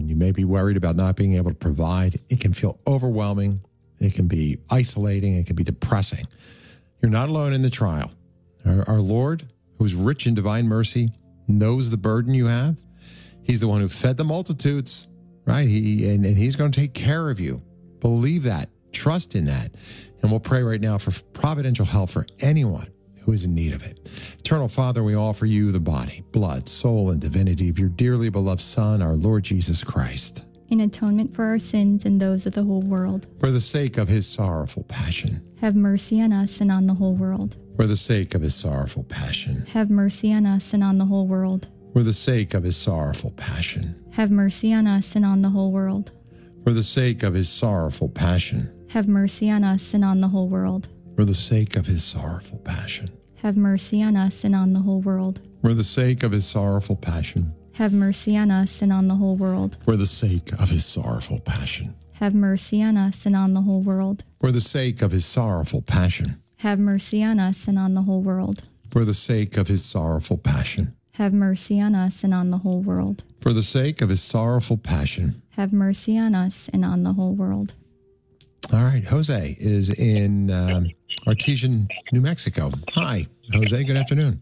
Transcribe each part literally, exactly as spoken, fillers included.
and you may be worried about not being able to provide. It can feel overwhelming. It can be isolating. It can be depressing. You're not alone in the trial. Our, our Lord, who is rich in divine mercy, knows the burden you have. He's the one who fed the multitudes, right? He and, and he's going to take care of you. Believe that. Trust in that. And we'll pray right now for providential help for anyone who is in need of it. Eternal Father, we offer you the body, blood, soul, and divinity of your dearly beloved Son, our Lord Jesus Christ, in atonement for our sins and those of the whole world. For the sake of his sorrowful passion. Have mercy on us and on the whole world. For the sake of his sorrowful passion. Have mercy on us and on the whole world. For the sake of his sorrowful passion. Have mercy on us and on the whole world. For the sake of his sorrowful passion. Have mercy on us and on the whole world. For the sake of his sorrowful passion. Have mercy on us and on the whole world. For the sake of his sorrowful passion. Have mercy on us and on the whole world. For the sake of his sorrowful passion. Have mercy on us and on the whole world. For the sake of his sorrowful passion. Have mercy on us and on the whole world. For the sake of his sorrowful passion. Have mercy on us and on the whole world. For the sake of his sorrowful passion. Have mercy on us and on the whole world. All right. Jose is in um, Artesia, New Mexico. Hi, Jose. Good afternoon.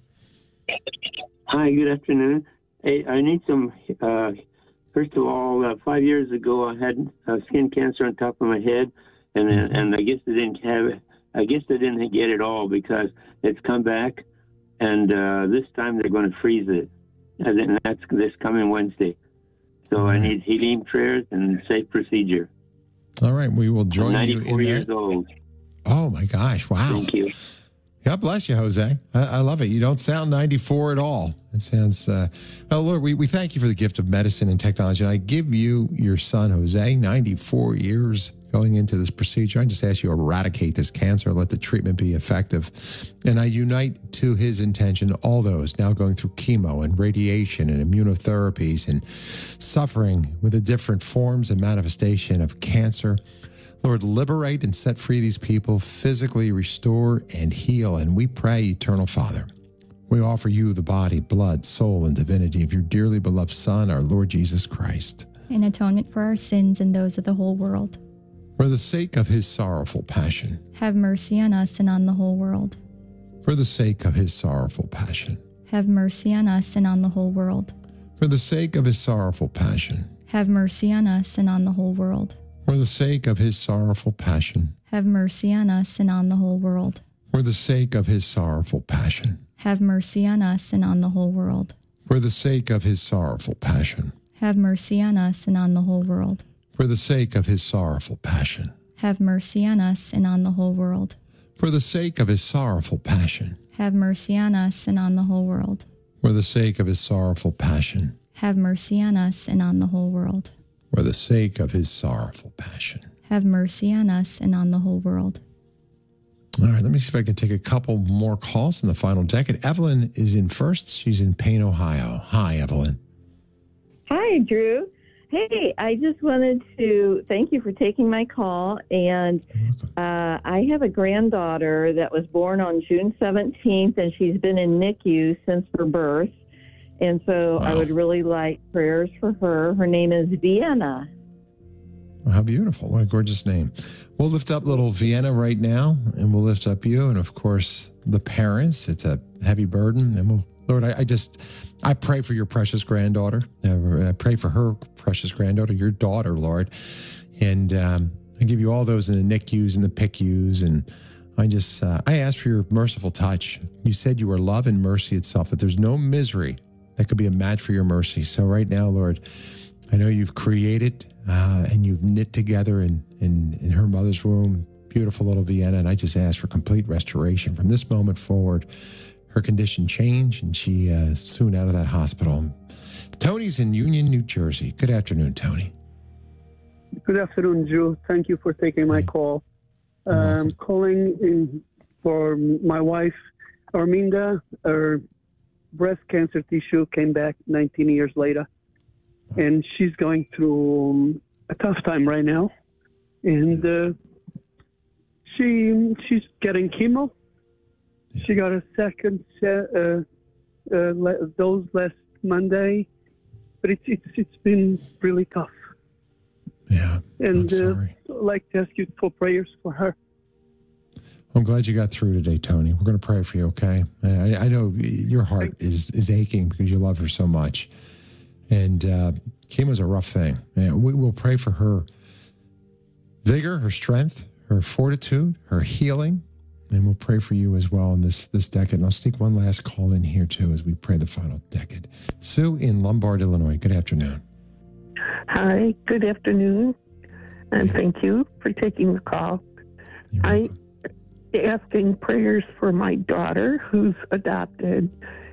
Hi, good afternoon. Hey, I need some, uh, first of all, uh, five years ago, I had uh, skin cancer on top of my head, and mm-hmm. and I guess they didn't have it. I guess they didn't get it all because it's come back, and uh, this time they're going to freeze it. And that's this coming Wednesday. So right. I need healing prayers and safe procedure. All right, we will join I'm you in ninety-four years that. old. Oh, my gosh. Wow. Thank you. God bless you, Jose. I, I love it. You don't sound ninety-four at all. It sounds, uh, well, Lord, we, we thank you for the gift of medicine and technology. And I give you your son, Jose, ninety-four years going into this procedure. I just ask you to eradicate this cancer, let the treatment be effective. And I unite to his intention all those now going through chemo and radiation and immunotherapies and suffering with the different forms and manifestation of cancer. Lord, liberate and set free these people, physically restore and heal. And we pray, Eternal Father, we offer you the body, blood, soul, and divinity of your dearly beloved Son, our Lord Jesus Christ, in atonement for our sins and those of the whole world. For the sake of his sorrowful passion. Have mercy on us and on the whole world. For the sake of his sorrowful passion. Have mercy on us and on the whole world. For the sake of his sorrowful passion. Have mercy on us and on the whole world. For the sake of his sorrowful passion. Have mercy on us and on the whole world. For the sake of his sorrowful passion. Have mercy on us and on the whole world. For the sake of his sorrowful passion. Have mercy on us and on the whole world. For the sake of his sorrowful passion. Have mercy on us and on the whole world. For the sake of his sorrowful passion. Have mercy on us and on the whole world. For the sake of his sorrowful passion. Have mercy on us and on the whole world. For the sake of his sorrowful passion. Have mercy on us and on the whole world. All right, let me see if I can take a couple more calls in the final decade. Evelyn is in first. She's in Payne, Ohio. Hi, Evelyn. Hi, Drew. Hey, I just wanted to thank you for taking my call. And uh, I have a granddaughter that was born on June seventeenth, and she's been in N I C U since her birth. And so wow. I would really like prayers for her. Her name is Vienna. How beautiful. What a gorgeous name. We'll lift up little Vienna right now, and we'll lift up you and, of course, the parents. It's a heavy burden. And we'll, Lord, I, I just, I pray for your precious granddaughter. I pray for her precious granddaughter, your daughter, Lord. And um, I give you all those in the N I C Us and the P I C Us. And I just, uh, I ask for your merciful touch. You said you are love and mercy itself, that there's no misery that could be a match for your mercy. So right now, Lord, I know you've created uh, and you've knit together in, in, in her mother's womb, beautiful little Vienna. And I just ask for complete restoration from this moment forward. Her condition change, and she uh, soon out of that hospital. Tony's in Union, New Jersey. Good afternoon, Tony. Good afternoon, Drew. Thank you for taking my call. I'm calling in for my wife, Arminda. Her breast cancer tissue came back nineteen years later, and she's going through um, a tough time right now. And uh, she she's getting chemo. She got a second uh, uh, dose last Monday. but it's it's it's been really tough. Yeah, And I'm uh, sorry. I'd like to ask you for prayers for her. I'm glad you got through today, Tony. We're going to pray for you, okay? I, I know your heart is, is aching because you love her so much. And uh, chemo's a rough thing. And we will pray for her vigor, her strength, her fortitude, her healing. And we'll pray for you as well in this, this decade. And I'll sneak one last call in here, too, as we pray the final decade. Sue in Lombard, Illinois. Good afternoon. Hi, good afternoon, and thank you for taking the call. You're I welcome. asking prayers for my daughter who's adopted,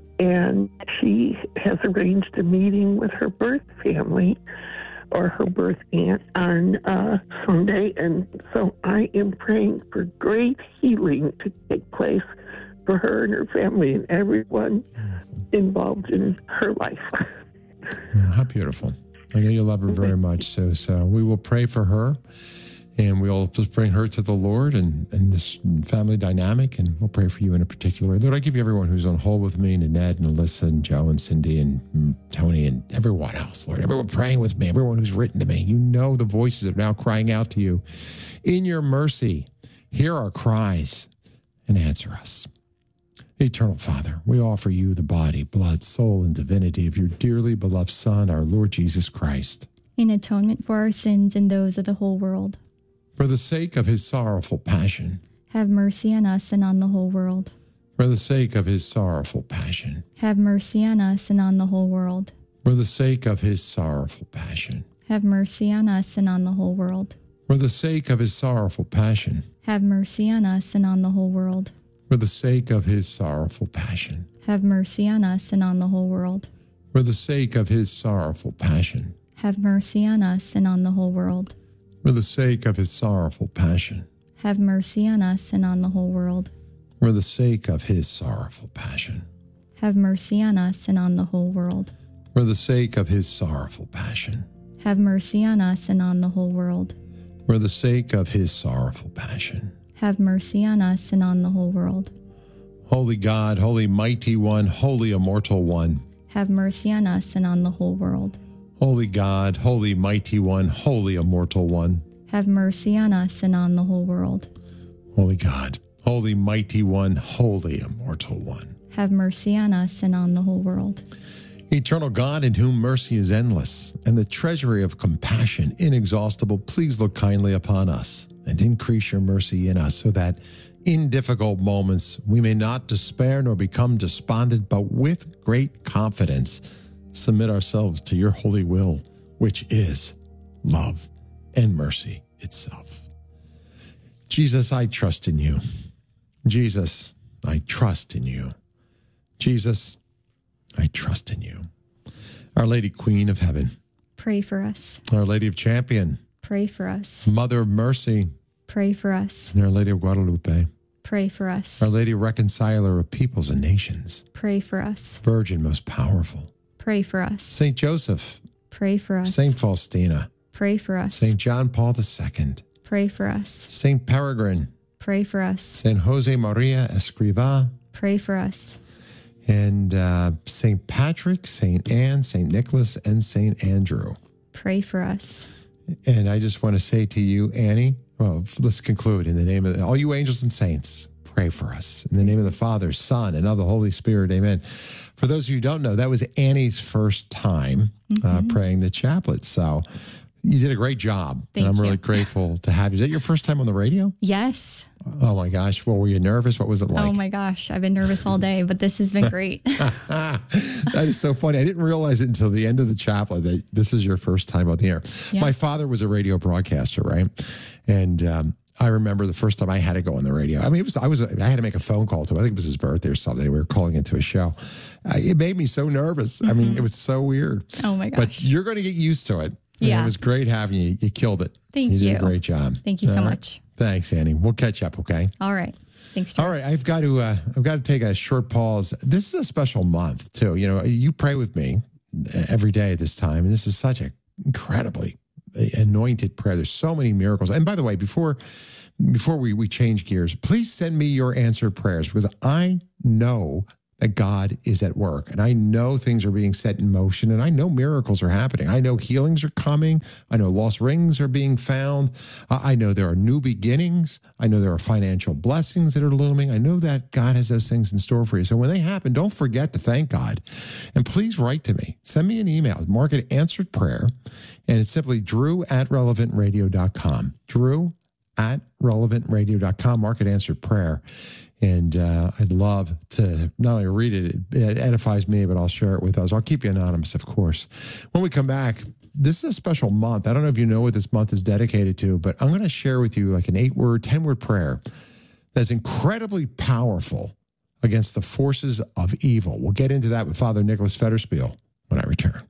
and she has arranged a meeting with her birth family or her birth aunt on uh, Sunday, and so I am praying for great healing to take place for her and her family and everyone involved in her life. Oh, how beautiful. I know you love her very much. So, so we will pray for her, and we'll just bring her to the Lord and, and this family dynamic, and we'll pray for you in a particular way. Lord, I give you everyone who's on hold with me, and Ned and Alyssa and Joe and Cindy and mm, Tony and everyone else, Lord, everyone praying with me, everyone who's written to me. You know the voices that are now crying out to you. In your mercy, hear our cries and answer us. Eternal Father, we offer you the body, blood, soul, and divinity of your dearly beloved Son, our Lord Jesus Christ. In atonement for our sins and those of the whole world. For the sake of his sorrowful passion. Have mercy on us and on the whole world. For the sake of his sorrowful passion. Have mercy on us and on the whole world. For the sake of his sorrowful passion. Have mercy on us and on the whole world. For the sake of his sorrowful passion. Have mercy on us and on the whole world. For the sake of his sorrowful passion. Have mercy on us and on the whole world. For the sake of his sorrowful passion. Have mercy on us and on the whole world. For the sake of his sorrowful passion. Have mercy on us and on the whole world. For the sake of his sorrowful passion. Have mercy on us and on the whole world. For the sake of his sorrowful passion. Have mercy on us and on the whole world. For the sake of his sorrowful passion. Have mercy on us and on the whole world. Holy God, holy mighty one, holy immortal one. Have mercy on us and on the whole world. Holy God, holy mighty one, holy immortal one. Have mercy on us and on the whole world. Holy God, holy mighty one, holy immortal one. Have mercy on us and on the whole world. Eternal God, in whom mercy is endless, and the treasury of compassion inexhaustible, please look kindly upon us and increase your mercy in us, so that in difficult moments we may not despair nor become despondent, but with great confidence submit ourselves to your holy will, which is love and mercy itself. Jesus, I trust in you. Jesus, I trust in you. Jesus, I trust in you. Our Lady Queen of Heaven, Pray for us. Our Lady of Champion, Pray for us. Mother of Mercy, Pray for us. and Our Lady of Guadalupe, Pray for us. Our Lady Reconciler of peoples and nations, Pray for us. Virgin most powerful, Pray for us. Saint Joseph, Pray for us. Saint Faustina, Pray for us. Saint John Paul the Second, Pray for us. Saint Peregrine, Pray for us. Saint Jose Maria Escrivá, Pray for us. and uh, Saint Patrick, Saint Anne, Saint Nicholas, and Saint Andrew. Pray for us. And I just want to say to you, Annie, well, let's conclude in the name of all you angels and saints. Pray for us. In the name of the Father, Son, and of the Holy Spirit, amen. For those of you who don't know, that was Annie's first time mm-hmm. uh, praying the chaplet. So you did a great job. Thank and I'm you. really grateful to have you. Is that your first time on the radio? Yes. Oh, my gosh. Well, were you nervous? What was it like? Oh, my gosh. I've been nervous all day, but this has been great. That is so funny. I didn't realize it until the end of the chaplet that this is your first time on the air. Yeah. My father was a radio broadcaster, right? And um, I remember the first time I had to go on the radio. I mean, it was I was I had to make a phone call to him. I think it was his birthday or something. We were calling into a show. Uh, it made me so nervous. Mm-hmm. I mean, it was so weird. Oh, my gosh. But you're going to get used to it. Yeah. And it was great having you. You killed it. Thank you. you. You did a great job. Thank you so All right. much. Thanks, Annie. We'll catch up, okay? All right. Thanks, Drew. All right, I've got to uh, I've got to take a short pause. This is a special month too. You know, you pray with me every day at this time, and this is such an incredibly anointed prayer. There's so many miracles. And by the way, before before we we change gears, please send me your answered prayers, because I know that God is at work. And I know things are being set in motion, and I know miracles are happening. I know healings are coming. I know lost rings are being found. I know there are new beginnings. I know there are financial blessings that are looming. I know that God has those things in store for you. So when they happen, don't forget to thank God. And please write to me. Send me an email. Mark it Answered Prayer. And it's simply drew at relevant radio dot com. Drew at relevant radio dot com. Mark it Answered Prayer. And uh, I'd love to not only read it, it edifies me, but I'll share it with others. I'll keep you anonymous, of course. When we come back, this is a special month. I don't know if you know what this month is dedicated to, but I'm going to share with you like an eight-word, ten-word prayer that's incredibly powerful against the forces of evil. We'll get into that with Father Nicholas Federspiel when I return.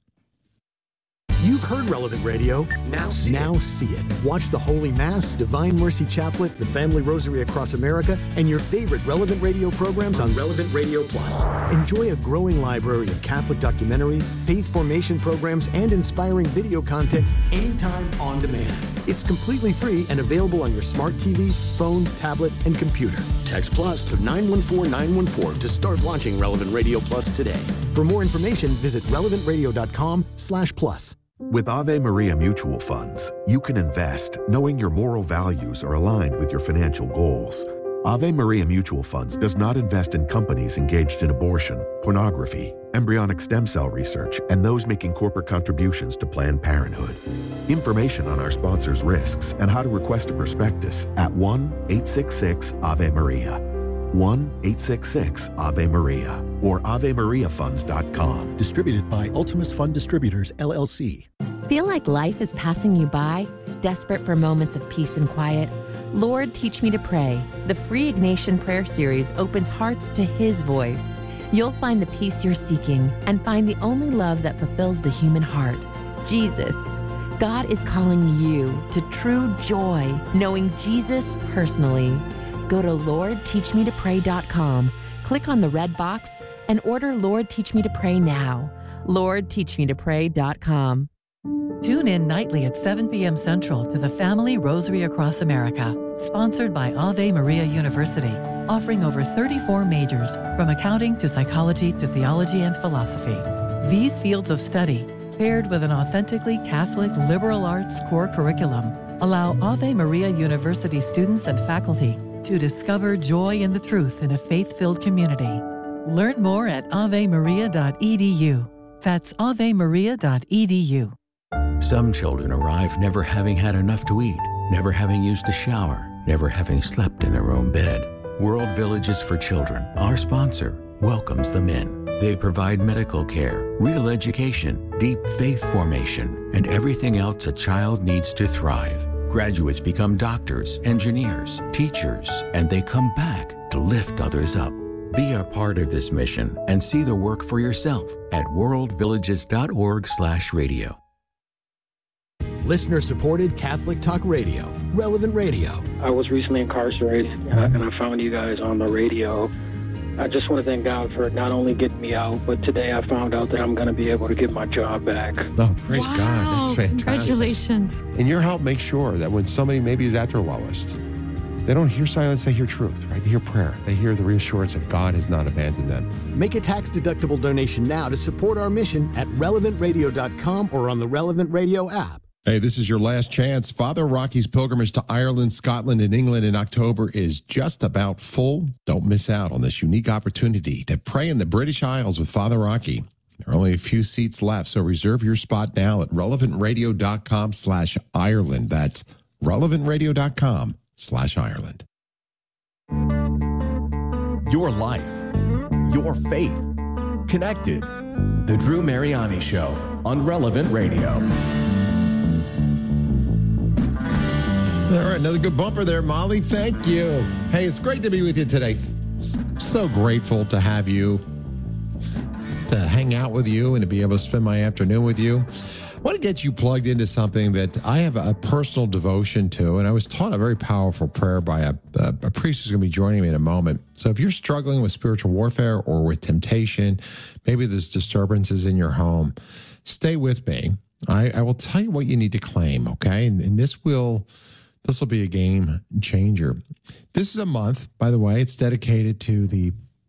You've heard Relevant Radio. Now see, now see it. Watch the Holy Mass, Divine Mercy Chaplet, the Family Rosary Across America, and your favorite Relevant Radio programs on Relevant Radio Plus. Enjoy a growing library of Catholic documentaries, faith formation programs, and inspiring video content anytime on demand. It's completely free and available on your smart T V, phone, tablet, and computer. Text Plus to nine one four nine one four to start watching Relevant Radio Plus today. For more information, visit relevant radio dot com slash plus. With Ave Maria Mutual Funds, you can invest knowing your moral values are aligned with your financial goals. Ave Maria Mutual Funds does not invest in companies engaged in abortion, pornography, embryonic stem cell research, and those making corporate contributions to Planned Parenthood. Information on our sponsors' risks and how to request a prospectus at one eight six six Ave Maria. one eight six six Ave Maria or ave maria funds dot com. Distributed by Ultimus Fund Distributors, L L C. Feel like life is passing you by? Desperate for moments of peace and quiet? Lord, Teach Me to Pray. The free Ignatian Prayer Series opens hearts to His voice. You'll find the peace you're seeking and find the only love that fulfills the human heart, Jesus. God is calling you to true joy, knowing Jesus personally. Go to lord teach me to pray dot com, click on the red box, and order Lord Teach Me to Pray now. lord teach me to pray dot com. Tune in nightly at seven p.m. Central to the Family Rosary Across America, sponsored by Ave Maria University, offering over thirty-four majors, from accounting to psychology to theology and philosophy. These fields of study, paired with an authentically Catholic liberal arts core curriculum, allow Ave Maria University students and faculty to discover joy in the truth in a faith-filled community. Learn more at ave maria dot e d u. That's ave maria dot e d u. Some children arrive never having had enough to eat, never having used a shower, never having slept in their own bed. World Villages for Children, our sponsor, welcomes them in. They provide medical care, real education, deep faith formation, and everything else a child needs to thrive. Graduates become doctors, engineers, teachers, and they come back to lift others up. Be a part of this mission and see the work for yourself at world villages dot org slash radio. Listener-supported Catholic Talk Radio, Relevant Radio. I was recently incarcerated, uh, and I found you guys on the radio. I just want to thank God for not only getting me out, but today I found out that I'm going to be able to get my job back. Oh, praise wow. God. That's fantastic. Congratulations. And your help makes sure that when somebody maybe is at their lowest, they don't hear silence, they hear truth, right? They hear prayer. They hear the reassurance that God has not abandoned them. Make a tax-deductible donation now to support our mission at relevant radio dot com or on the Relevant Radio app. Hey, this is your last chance. Father Rocky's pilgrimage to Ireland, Scotland, and England in October is just about full. Don't miss out on this unique opportunity to pray in the British Isles with Father Rocky. There are only a few seats left, so reserve your spot now at relevant radio dot com slash Ireland. That's relevant radio dot com slash Ireland. Your life, your faith, connected. The Drew Mariani Show on Relevant Radio. All right, another good bumper there, Molly. Thank you. Hey, it's great to be with you today. So grateful to have you, to hang out with you, and to be able to spend my afternoon with you. I want to get you plugged into something that I have a personal devotion to, and I was taught a very powerful prayer by a, a, a priest who's going to be joining me in a moment. So if you're struggling with spiritual warfare or with temptation, maybe there's disturbances in your home, stay with me. I, I will tell you what you need to claim, okay? And, and this will... This will be a game changer. This is a month, by the way, it's dedicated to the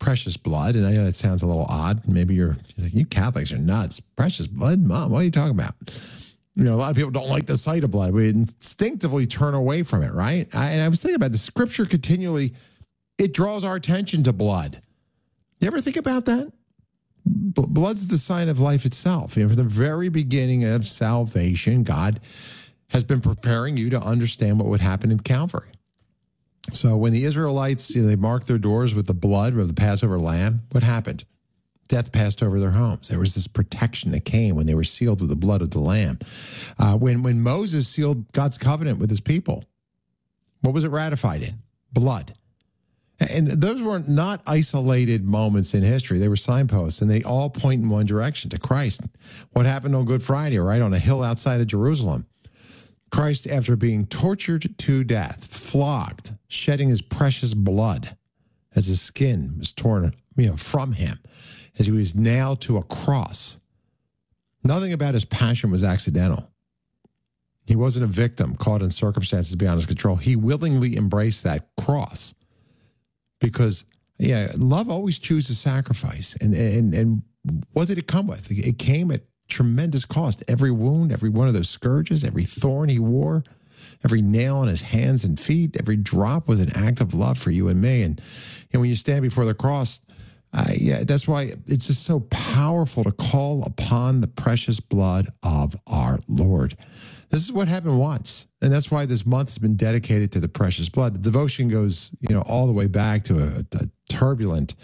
precious blood. And I know that sounds a little odd. Maybe you're like, you Catholics are nuts. Precious blood? Mom, what are you talking about? You know, a lot of people don't like the sight of blood. We instinctively turn away from it, right? I, and I was thinking about the scripture continually, it draws our attention to blood. You ever think about that? B- blood's the sign of life itself. You know, from the very beginning of salvation, God has been preparing you to understand what would happen in Calvary. So when the Israelites, you know, they marked their doors with the blood of the Passover lamb, what happened? Death passed over their homes. There was this protection that came when they were sealed with the blood of the lamb. Uh, when, when Moses sealed God's covenant with his people, what was it ratified in? Blood. And those were not isolated moments in history. They were signposts, and they all point in one direction, to Christ. What happened on Good Friday, right, on a hill outside of Jerusalem? Christ, after being tortured to death, flogged, shedding his precious blood as his skin was torn, you know, from him, as he was nailed to a cross. Nothing about his passion was accidental. He wasn't a victim caught in circumstances beyond his control. He willingly embraced that cross because, yeah, love always chooses sacrifice. And, and, and what did it come with? It came at tremendous cost. Every wound, every one of those scourges, every thorn he wore, every nail on his hands and feet, every drop was an act of love for you and me. And, and when you stand before the cross, uh, yeah, that's why it's just so powerful to call upon the precious blood of our Lord. This is what happened once. And that's why this month has been dedicated to the precious blood. The devotion goes, you know, all the way back to a, a turbulent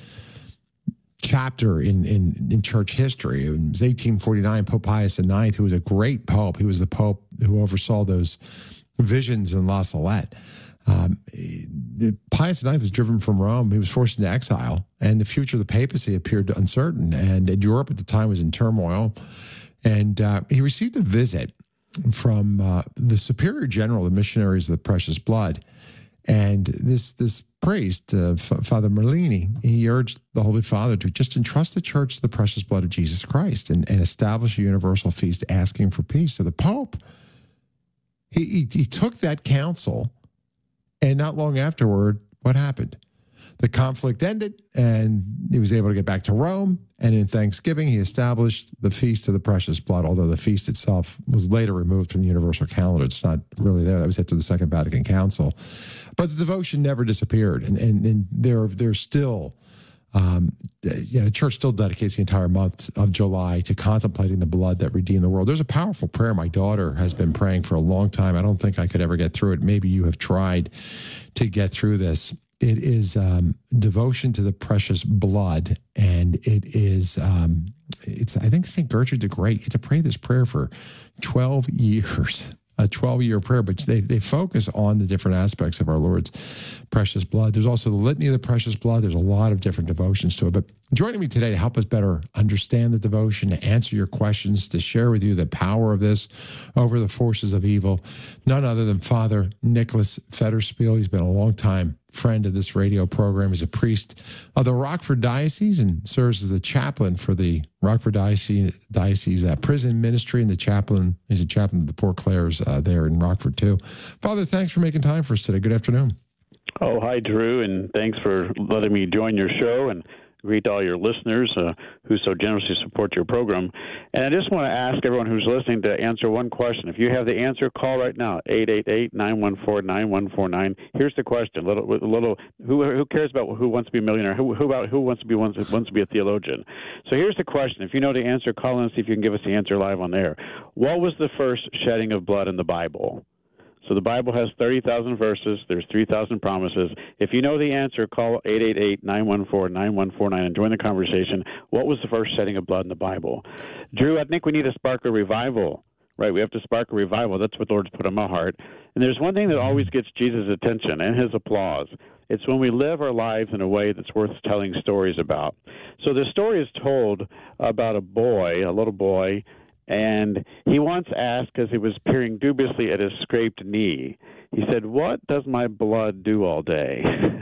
chapter in, in, in church history. It was eighteen forty-nine, Pope Pius the ninth, who was a great pope. He was the pope who oversaw those visions in La Salette. Um, Pius the ninth was driven from Rome. He was forced into exile, and the future of the papacy appeared uncertain. And Europe at the time was in turmoil. And uh, he received a visit from uh, the superior general of the missionaries of the precious blood. And this this priest, uh, F- Father Merlini, he urged the Holy Father to just entrust the church to the precious blood of Jesus Christ and, and establish a universal feast asking for peace. So the Pope, he, he, he took that counsel, and not long afterward, what happened? The conflict ended, and he was able to get back to Rome. And in Thanksgiving, he established the Feast of the Precious Blood, although the feast itself was later removed from the universal calendar. It's not really there. That was after the Second Vatican Council. But the devotion never disappeared, and and, and there there's still, um, you know, the church still dedicates the entire month of July to contemplating the blood that redeemed the world. There's a powerful prayer my daughter has been praying for a long time. I don't think I could ever get through it. Maybe you have tried to get through this. It is um, devotion to the precious blood, and it is, um, it's I think Saint Gertrude the Great, you had to pray this prayer for twelve years, a twelve-year prayer, but they, they focus on the different aspects of our Lord's precious blood. There's also the Litany of the Precious Blood. There's a lot of different devotions to it. But joining me today to help us better understand the devotion, to answer your questions, to share with you the power of this over the forces of evil, none other than Father Nicholas Federspiel. He's been a long time friend of this radio program. He's a priest of the Rockford Diocese and serves as the chaplain for the Rockford Diocese, Diocese uh, prison ministry, and the chaplain, he's a chaplain of the Poor Clares uh, there in Rockford too. Father, thanks for making time for us today. Good afternoon. Oh, hi, Drew, and thanks for letting me join your show, and greet all your listeners uh, who so generously support your program. And I just want to ask everyone who's listening to answer one question. If you have the answer, call right now, eight eight eight, nine one four, nine one four nine. Here's the question. Little, little, who, who cares about who wants to be a millionaire? Who, who, about, who wants to be wants, wants to be a theologian? So here's the question. If you know the answer, call in and see if you can give us the answer live on there. What was the first shedding of blood in the Bible? So the Bible has thirty thousand verses. There's three thousand promises. If you know the answer, call eight eight eight, nine one four, nine one four nine and join the conversation. What was the first shedding of blood in the Bible? Drew, I think we need to spark a revival, right? We have to spark a revival. That's what the Lord's put on my heart. And there's one thing that always gets Jesus' attention and his applause. It's when we live our lives in a way that's worth telling stories about. So the story is told about a boy, a little boy, and he once asked, because he was peering dubiously at his scraped knee, he said, "What does my blood do all day?"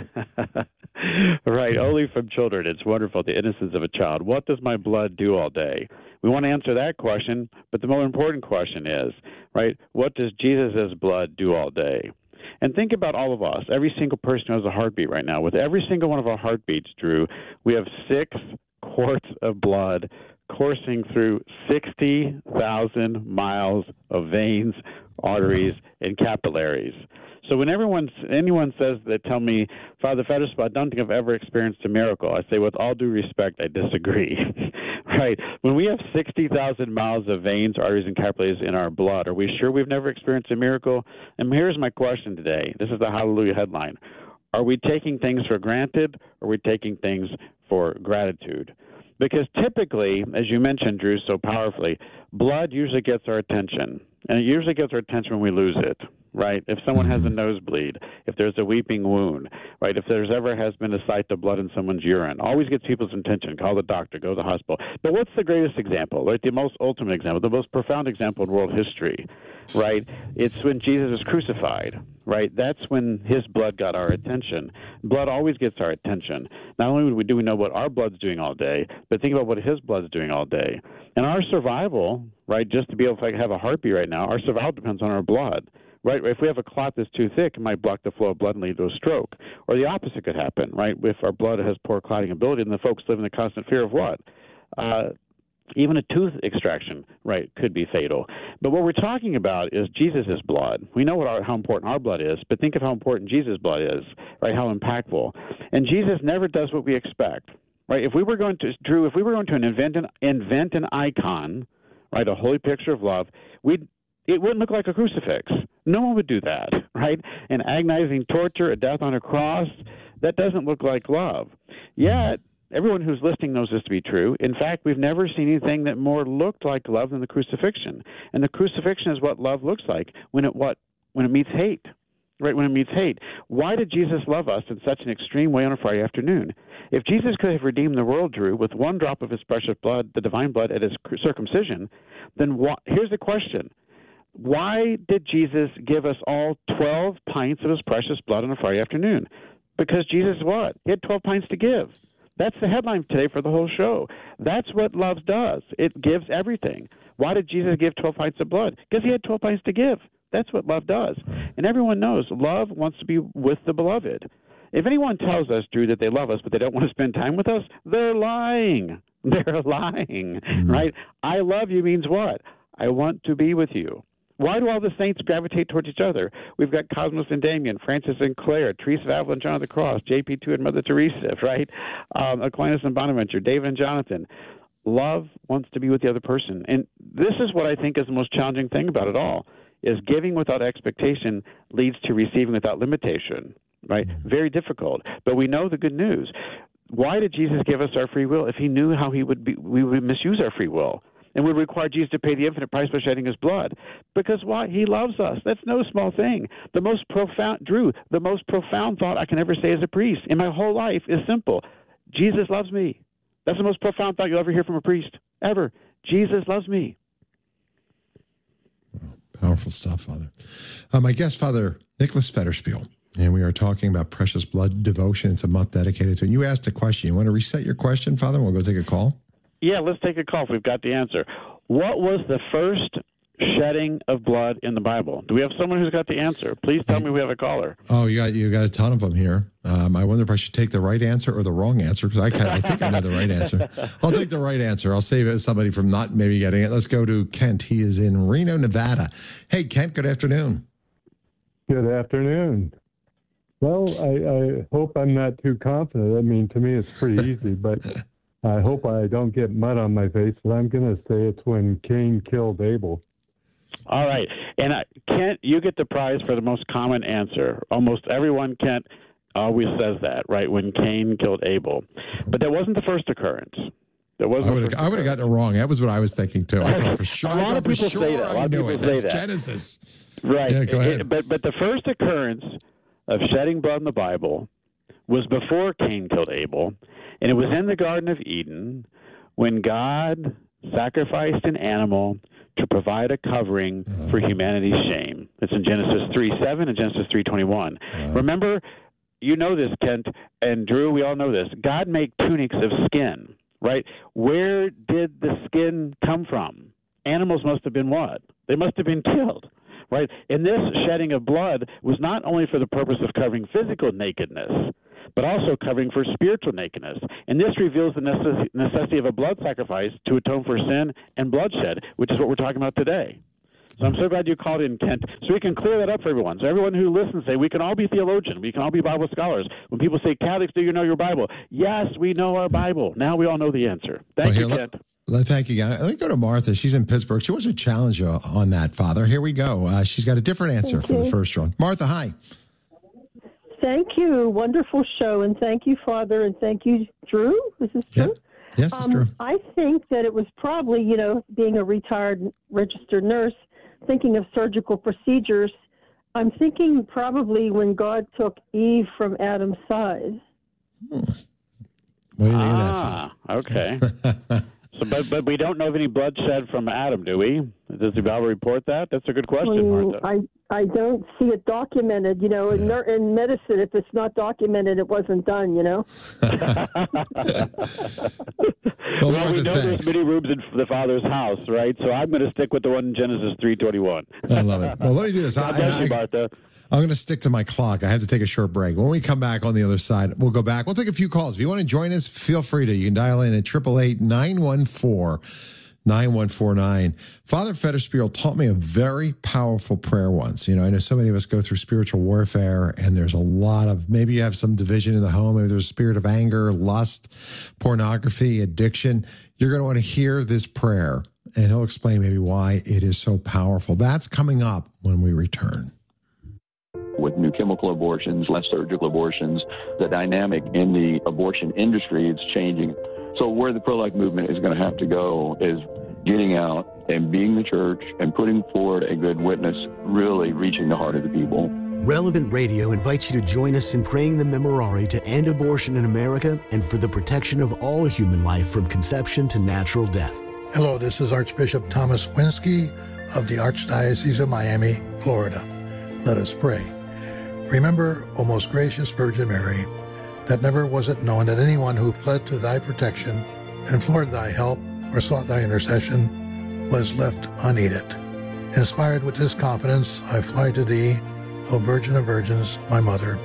Right, only from children. It's wonderful, the innocence of a child. What does my blood do all day? We want to answer that question, but the more important question is, right, what does Jesus' blood do all day? And think about all of us, every single person who has a heartbeat right now. With every single one of our heartbeats, Drew, we have six quarts of blood coursing through sixty thousand miles of veins, arteries, and capillaries. So when everyone, anyone says that, tell me, Father Federspot, I don't think I've ever experienced a miracle. I say, with all due respect, I disagree. Right? When we have sixty thousand miles of veins, arteries, and capillaries in our blood, are we sure we've never experienced a miracle? And here's my question today. This is the Hallelujah headline. Are we taking things for granted, or are we taking things for gratitude? Because typically, as you mentioned, Drew, so powerfully, blood usually gets our attention. And it usually gets our attention when we lose it, right? If someone has a nosebleed, if there's a weeping wound, right? If there's ever has been a sight of blood in someone's urine, always gets people's attention. Call the doctor, go to the hospital. But what's the greatest example, right? The most ultimate example, the most profound example in world history, right? It's when Jesus was crucified, right? That's when his blood got our attention. Blood always gets our attention. Not only do we know what our blood's doing all day, but think about what his blood's doing all day. And our survival, right, just to be able to have a heartbeat right now, our survival depends on our blood. Right? If we have a clot that's too thick, it might block the flow of blood and lead to a stroke. Or the opposite could happen, right? If our blood has poor clotting ability, and the folks live in the constant fear of what? Uh, even a tooth extraction, right, could be fatal. But what we're talking about is Jesus' blood. We know what our, how important our blood is, but think of how important Jesus' blood is, right, how impactful. And Jesus never does what we expect, right? If we were going to, Drew, if we were going to invent an, invent an icon, right, a holy picture of love, we'd it wouldn't look like a crucifix. No one would do that, right? An agonizing torture, a death on a cross, that doesn't look like love. Yet, everyone who's listening knows this to be true. In fact, we've never seen anything that more looked like love than the crucifixion. And the crucifixion is what love looks like when it what when it meets hate, right? When it meets hate. Why did Jesus love us in such an extreme way on a Friday afternoon? If Jesus could have redeemed the world, Drew, with one drop of his precious blood, the divine blood at his circumcision, then wh- here's the question. Why did Jesus give us all twelve pints of his precious blood on a Friday afternoon? Because Jesus what? He had twelve pints to give. That's the headline today for the whole show. That's what love does. It gives everything. Why did Jesus give twelve pints of blood? Because he had twelve pints to give. That's what love does. And everyone knows love wants to be with the beloved. If anyone tells us, Drew, that they love us but they don't want to spend time with us, they're lying. They're lying, mm-hmm. right? I love you means what? I want to be with you. Why do all the saints gravitate towards each other? We've got Cosmos and Damien, Francis and Claire, Teresa of Avila and John of the Cross, J P two and Mother Teresa, right? Um, Aquinas and Bonaventure, David and Jonathan. Love wants to be with the other person. And this is what I think is the most challenging thing about it all, is giving without expectation leads to receiving without limitation, right? Mm-hmm. Very difficult. But we know the good news. Why did Jesus give us our free will if he knew how he would be, we would misuse our free will? And would require Jesus to pay the infinite price by shedding his blood. Because why? He loves us. That's no small thing. The most profound, Drew, the most profound thought I can ever say as a priest in my whole life is simple. Jesus loves me. That's the most profound thought you'll ever hear from a priest, ever. Jesus loves me. Powerful stuff, Father. Uh, my guest, Father Nicholas Federspiel, and we are talking about precious blood devotion. It's a month dedicated to it. And you asked a question. You want to reset your question, Father? We'll go take a call. Yeah, let's take a call if we've got the answer. What was the first shedding of blood in the Bible? Do we have someone who's got the answer? Please tell me we have a caller. Oh, you got you got a ton of them here. Um, I wonder if I should take the right answer or the wrong answer, because I kind I think I know the right answer. I'll take the right answer. I'll save it somebody from not maybe getting it. Let's go to Kent. He is in Reno, Nevada. Hey, Kent, good afternoon. Good afternoon. Well, I, I hope I'm not too confident. I mean, to me, it's pretty easy, but I hope I don't get mud on my face, but I'm going to say it's when Cain killed Abel. All right. And uh, Kent, you get the prize for the most common answer. Almost everyone, Kent, always says that, right, when Cain killed Abel. But that wasn't the first occurrence. There was I would have gotten it wrong. That was what I was thinking, too. I thought for sure. A lot I thought of people for sure say that. A lot I of knew people it. say That's that. Genesis. Right. Yeah, go ahead. It, but, but the first occurrence of shedding blood in the Bible was before Cain killed Abel, and it was in the Garden of Eden when God sacrificed an animal to provide a covering uh, for humanity's shame. It's in Genesis three seven and Genesis three twenty-one. Uh, Remember, you know this, Kent, and Drew, we all know this. God made tunics of skin, right? Where did the skin come from? Animals must have been what? They must have been killed. right? And this shedding of blood was not only for the purpose of covering physical nakedness, but also covering for spiritual nakedness. And this reveals the necess- necessity of a blood sacrifice to atone for sin and bloodshed, which is what we're talking about today. So I'm so glad you called in, Kent, so we can clear that up for everyone. So everyone who listens say, we can all be theologians. We can all be Bible scholars. When people say, Catholics, do you know your Bible? Yes, we know our Bible. Now we all know the answer. Thank well, you, here, Kent. Let, Thank you, again. Let me go to Martha. She's in Pittsburgh. She wants to challenge you on that, Father. Here we go. Uh, she's got a different answer thank for you. the first one. Martha, hi. Thank you. Wonderful show. And thank you, Father. And thank you, Drew. This is true? Yep. Yes, it's um, true. I think that it was probably, you know, being a retired registered nurse, thinking of surgical procedures, I'm thinking probably when God took Eve from Adam's side. Hmm. What do you think ah, of that? Okay. So, but but we don't know of any bloodshed from Adam, do we? Does the Bible report that? That's a good question, Martha. I, I don't see it documented. You know, in, yeah. in medicine, if it's not documented, it wasn't done, you know? well, well Martha, we know thanks. there's many rooms in the Father's house, right? So I'm going to stick with the one in Genesis three twenty-one. I love it. Well, let me do this. God I, bless I, you, Martha. I'm going to stick to my clock. I have to take a short break. When we come back on the other side, we'll go back. We'll take a few calls. If you want to join us, feel free to. You can dial in at eight eight eight, nine one four, nine one four nine. Father Federspiel taught me a very powerful prayer once. You know, I know so many of us go through spiritual warfare, and there's a lot of, maybe you have some division in the home. Maybe there's a spirit of anger, lust, pornography, addiction. You're going to want to hear this prayer, and he'll explain maybe why it is so powerful. That's coming up when we return. With new chemical abortions, less surgical abortions, the dynamic in the abortion industry is changing. So where the pro-life movement is going to have to go is getting out and being the church and putting forward a good witness, really reaching the heart of the people. Relevant Radio invites you to join us in praying the Memorare to end abortion in America and for the protection of all human life from conception to natural death. Hello, this is Archbishop Thomas Winsky of the Archdiocese of Miami, Florida. Let us pray. Remember, O most gracious Virgin Mary, that never was it known that anyone who fled to thy protection, implored thy help, or sought thy intercession, was left unaided. Inspired with this confidence, I fly to thee, O Virgin of Virgins, my Mother.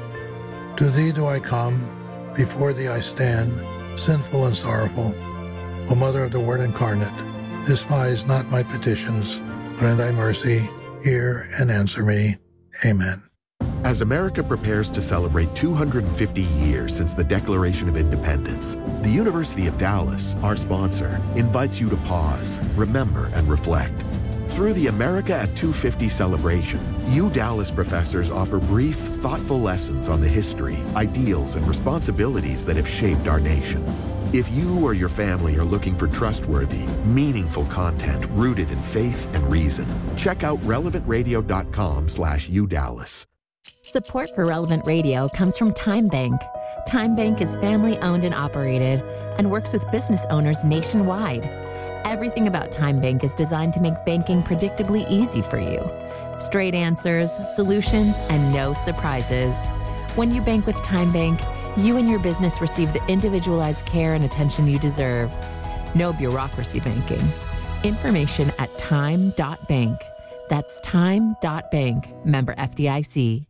To thee do I come, before thee I stand, sinful and sorrowful. O Mother of the Word incarnate, despise not my petitions, but in thy mercy hear and answer me. Amen. As America prepares to celebrate two hundred fifty years since the Declaration of Independence, the University of Dallas, our sponsor, invites you to pause, remember, and reflect. Through the America at two fifty celebration, U Dallas professors offer brief, thoughtful lessons on the history, ideals, and responsibilities that have shaped our nation. If you or your family are looking for trustworthy, meaningful content rooted in faith and reason, check out relevant radio dot com slash U Dallas. Support for Relevant Radio comes from Time Bank. Time Bank is family-owned and operated and works with business owners nationwide. Everything about Time Bank is designed to make banking predictably easy for you. Straight answers, solutions, and no surprises. When you bank with Time Bank, you and your business receive the individualized care and attention you deserve. No bureaucracy banking. Information at time dot bank. That's time dot bank. Member F D I C.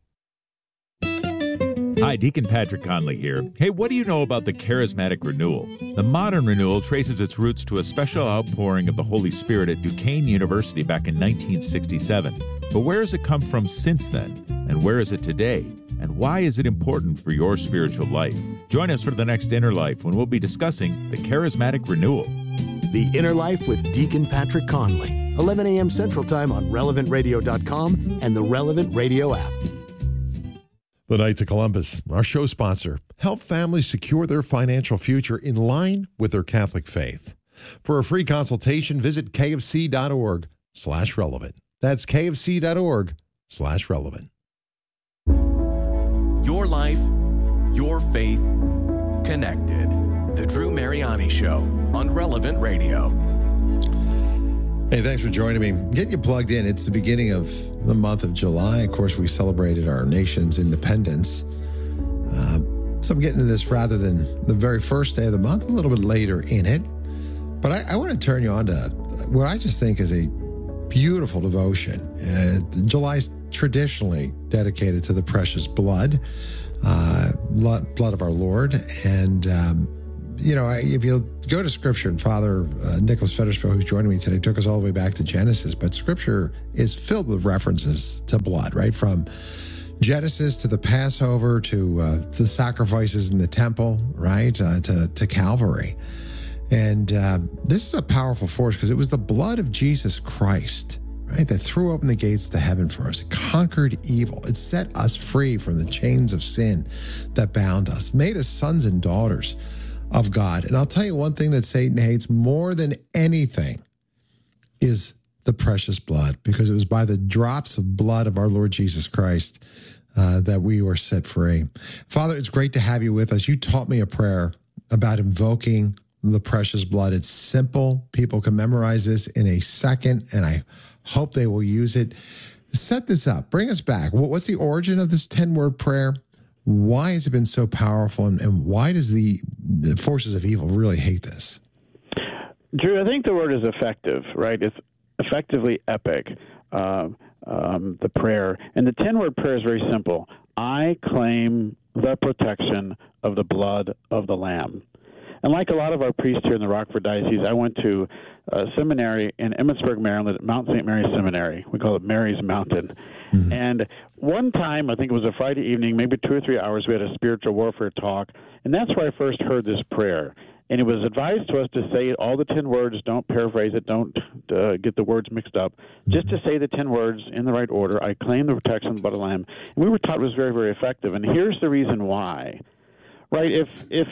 Hi, Deacon Patrick Conley here. Hey, what do you know about the charismatic renewal? The modern renewal traces its roots to a special outpouring of the Holy Spirit at Duquesne University back in nineteen sixty-seven. But where has it come from since then? And where is it today? And why is it important for your spiritual life? Join us for the next Inner Life when we'll be discussing the charismatic renewal. The Inner Life with Deacon Patrick Conley, eleven a.m. Central Time on relevant radio dot com and the Relevant Radio app. The Knights of Columbus, our show sponsor, help families secure their financial future in line with their Catholic faith. For a free consultation, visit kfc.org slash relevant. That's kfc.org slash relevant. Your life, your faith, connected. The Drew Mariani Show on Relevant Radio. Hey, thanks for joining me. Getting you plugged in. It's the beginning of the month of July. Of course, we celebrated our nation's independence. Uh, so I'm getting to this rather than the very first day of the month, a little bit later in it. But I, I want to turn you on to what I just think is a beautiful devotion. Uh, July's traditionally dedicated to the precious blood, uh, blood of our Lord. And, um, you know, if you go to Scripture, and Father uh, Nicholas Federspiel, who's joining me today, took us all the way back to Genesis, but Scripture is filled with references to blood, right? From Genesis to the Passover to, uh, to the sacrifices in the temple, right? Uh, to, to Calvary. And uh, this is a powerful force because it was the blood of Jesus Christ, right, that threw open the gates to heaven for us. It conquered evil. It set us free from the chains of sin that bound us, made us sons and daughters of God. And I'll tell you one thing that Satan hates more than anything is the precious blood, because it was by the drops of blood of our Lord Jesus Christ uh, that we were set free. Father, it's great to have you with us. You taught me a prayer about invoking the precious blood. It's simple. People can memorize this in a second, and I hope they will use it. Set this up. Bring us back. What's the origin of this ten-word prayer? Why has it been so powerful, and, and why does the, the forces of evil really hate this? Drew, I think the word is effective, right? It's effectively epic, uh, um, the prayer. And the ten-word prayer is very simple. I claim the protection of the blood of the Lamb. And like a lot of our priests here in the Rockford Diocese, I went to a seminary in Emmitsburg, Maryland, at Mount Saint Mary Seminary. We call it Mary's Mountain. Mm-hmm. And one time, I think it was a Friday evening, maybe two or three hours, we had a spiritual warfare talk. And that's where I first heard this prayer. And it was advised to us to say all the ten words, don't paraphrase it, don't uh, get the words mixed up, just to say the ten words in the right order. I claim the protection of the blood of the Lamb. And we were taught it was very, very effective. And here's the reason why. Right? If if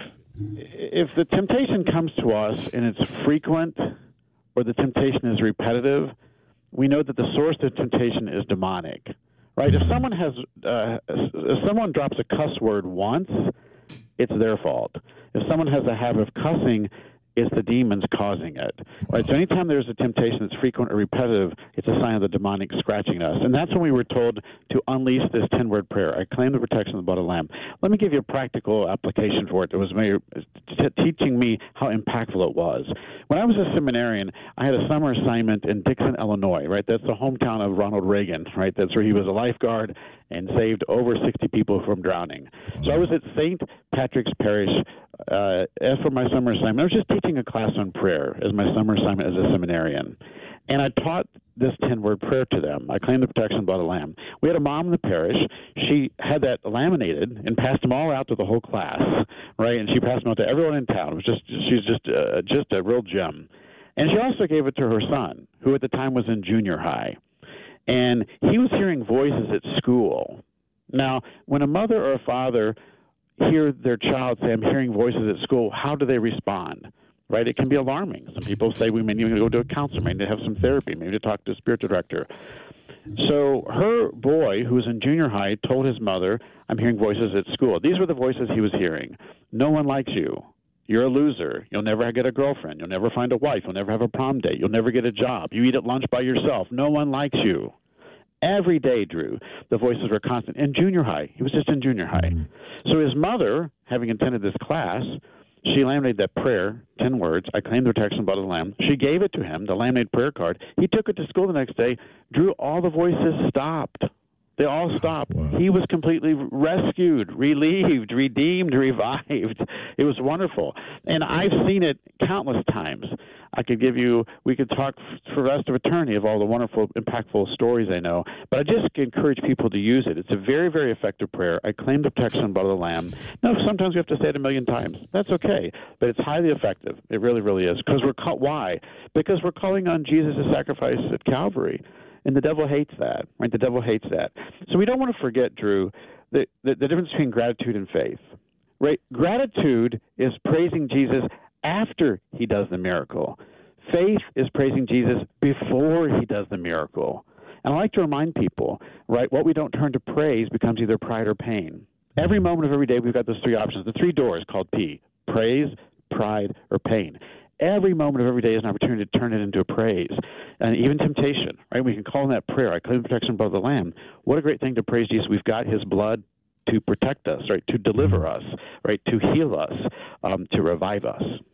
if the temptation comes to us and it's frequent, or the temptation is repetitive, we know that the source of temptation is demonic. Right? If someone has uh, if someone drops a cuss word once, it's their fault. If someone has a habit of cussing, it's the demons causing it. Right? So anytime there's a temptation that's frequent or repetitive, it's a sign of the demonic scratching us. And that's when we were told to unleash this ten-word prayer. I claim the protection of the blood of the Lamb. Let me give you a practical application for it. It was very, t- teaching me how impactful it was. When I was a seminarian, I had a summer assignment in Dixon, Illinois, right? That's the hometown of Ronald Reagan, right? That's where he was a lifeguard and saved over sixty people from drowning. So I was at Saint Patrick's Parish uh, as for my summer assignment. I was just teaching a class on prayer as my summer assignment as a seminarian. And I taught this ten-word prayer to them. I claim the protection of the blood of the Lamb. We had a mom in the parish. She had that laminated and passed them all out to the whole class, right? And she passed them out to everyone in town. It was just, she's just, uh, just a real gem. And she also gave it to her son, who at the time was in junior high. And he was hearing voices at school. Now, when a mother or a father hear their child say, I'm hearing voices at school, how do they respond? Right? It can be alarming. Some people say we may need to go to a counselor, maybe to have some therapy, maybe to talk to a spiritual director. So her boy, who was in junior high, told his mother, I'm hearing voices at school. These were the voices he was hearing. No one likes you. You're a loser. You'll never get a girlfriend. You'll never find a wife. You'll never have a prom date. You'll never get a job. You eat at lunch by yourself. No one likes you. Every day, Drew, the voices were constant. In junior high, he was just in junior high. So his mother, having attended this class, she laminated that prayer, ten words, I claim the protection of the blood of the Lamb. She gave it to him, the laminated prayer card. He took it to school the next day. Drew, all the voices stopped. They all stopped. Wow. He was completely rescued, relieved, redeemed, revived. It was wonderful. And I've seen it countless times. I could give you, we could talk for the rest of eternity of all the wonderful, impactful stories I know. But I just encourage people to use it. It's a very, very effective prayer. I claim the protection of the blood of the Lamb. Now, sometimes we have to say it a million times. That's okay. But it's highly effective. It really, really is. Because we're call, why? Because we're calling on Jesus' sacrifice at Calvary. And the devil hates that, right? The devil hates that. So we don't want to forget, Drew, the, the, the difference between gratitude and faith, right? Gratitude is praising Jesus after he does the miracle. Faith is praising Jesus before he does the miracle. And I like to remind people, right, what we don't turn to praise becomes either pride or pain. Every moment of every day, we've got those three options, the three doors called P, praise, pride, or pain. Every moment of every day is an opportunity to turn it into a praise. And even temptation, right? We can call in that prayer, I claim the protection of the Lamb. What a great thing to praise Jesus. We've got his blood to protect us, right? To deliver us, right? To heal us, um, to revive us.